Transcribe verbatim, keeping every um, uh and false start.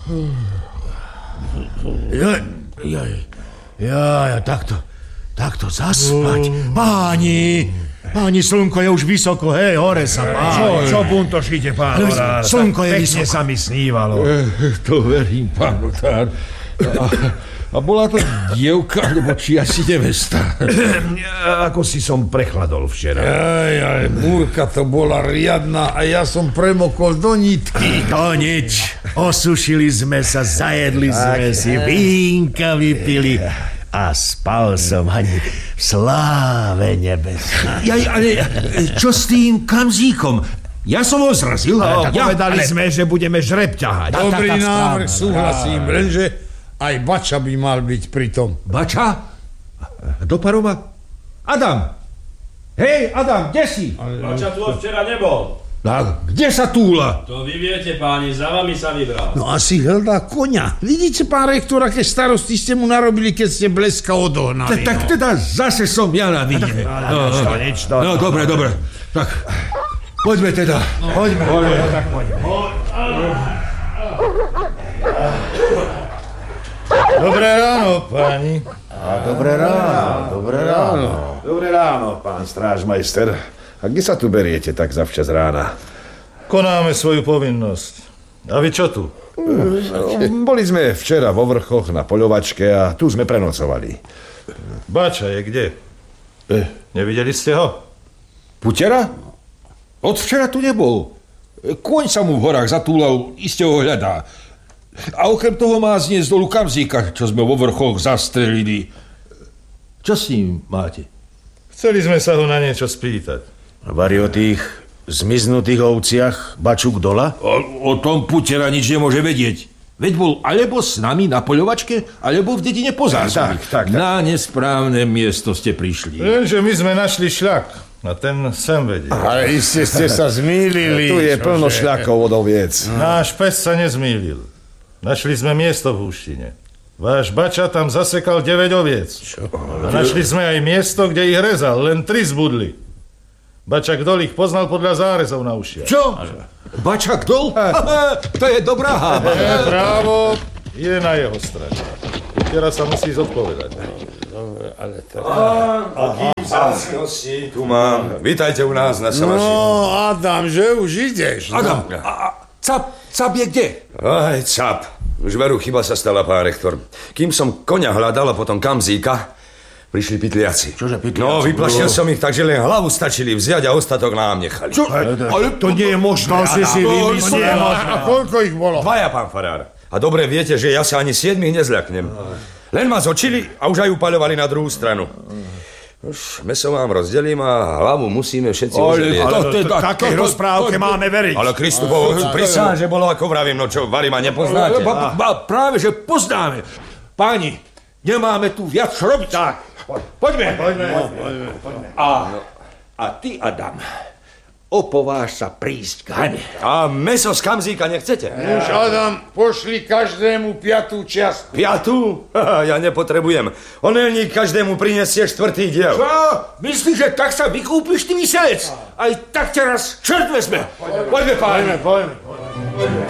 Jaj, jaj, jaj, takto, takto zaspať. Páni, páni, slnko je už vysoko, hej, hore sa páni. Čo, čo buntošíte, pán Orár? Slnko je Pekne vysoko. sa mi snívalo. E, to verím, pán notár. A, a bola to dievka, alebo či asi nevesta? Ako si som prechladol včera. Aj, aj, múrka to bola riadna a ja som premokol do nitky. To nič. Osušili sme sa, zajedli sme si, vínka vypili a spal som ani v sláve nebesnej. Jaj, ale čo s tým kamzíkom? Ja som ho zrazil. No, ja, povedali ale... sme, že budeme žreb ťahať. Dobrý tá, tá, návrh, správna, súhlasím, lenže aj Bača by mal byť pri tom. Bača? Do paroma? Adam! Hej, Adam, kde si? Bača tu od včera nebol. A kde sa túla? To vy viete, páni, za vami sa vybral. No asi hľadá koňa. Vidíte, pán rektor, aké starosti ste mu narobili, keď ste Bleska odohnali. Tak teda zase som ja na vine. No, no, nič, to... No, dobre, dobre. Tak, poďme teda. Poďme, poďme, no, tak poďme. Dobré ráno, páni. A dobré ráno, dobré ráno. Dobré ráno, pán strážmajster. A kde sa tu beriete tak zavčas rána? Konáme svoju povinnosť. A vy čo tu? Boli sme včera vo Vrchoch na poľovačke a tu sme prenocovali. Bača je kde? Nevideli ste ho? Putera? Od včera tu nebol. Kôň sa mu v horách zatúlal, iste ho hľadá. A okrem toho má zniesť dolu kamzíka, čo sme vo Vrchoch zastrelili. Čo s ním máte? Chceli sme sa ho na niečo spýtať. Vari o tých zmiznutých ovciach Bačuk dola? O, o tom Putera nič nemôže vedieť. Veď bol alebo s nami na poľovačke, alebo v dedine Pozárzovi. Tak, tak, tak. Na nesprávne miesto ste prišli. Lenže my sme našli šľak. A ten sem vedie. Ale iste ste sa zmýlili. Tu je plno šľakov od oviec. Náš pes sa nezmýlil. Našli sme miesto v húštine. Váš Bača tam zasekal deväť oviec. Čo? A našli sme aj miesto, kde ich rezal. Len tri zbudli. Bačak Dol ich poznal podľa zárezov na ušiach. Čo? Bačak Dol? To je dobrá hába. Právo je na jeho strane. Teraz sa musí zodpovedať. Ale to... Tu mám. Vítajte u nás na Samaši. No, Adam, že už ideš? Adam, a, a, cap, cap je kde? Aj, cap. Už veru, chyba sa stala, pán rektor. Kým som koňa hľadal a potom kamzíka, prišli pytliaci. Čože pytliaci? No, vyplašil som ich tak, že len hlavu stačili vziať a ostatok nám nechali. Čo? Ale To nie je možné. To si si vymyslel. A koľko ich bolo? Dvaja, pán farár. A dobre viete, že ja sa ani siedmých nezľaknem. Len ma zočili a už aj upaľovali na druhú stranu. Už meso vám rozdelím a hlavu musíme všetci oželieť. to teda... Takej rozprávke máme veriť. Ale Kristupovú otcu prisahám, že bolo ako vravím, no čo, Vary ma nepoznáte. Ba, ba, práve, že poznáme. Páni, nemáme tu viac čo robiť. Tak, poďme. Poďme. poďme. A, a ty, Adam, opováž sa prísť k Hane. A meso z kamzíka nechcete? Už, Adam, pošli každému piatú čiastku. Piatú? Haha, ja nepotrebujem. Onelník každému prinesie štvrtý diel. Čo? Myslíš, že tak sa vykúpiš, ty vyselec? Aj tak teraz čert vezme. Poďme, páni. Poďme, poďme.